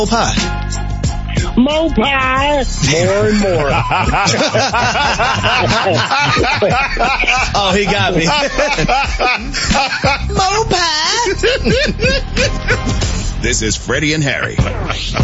pie. Mo pie. More and more. Oh, he got me. Mo pie. This is Freddie and Harry.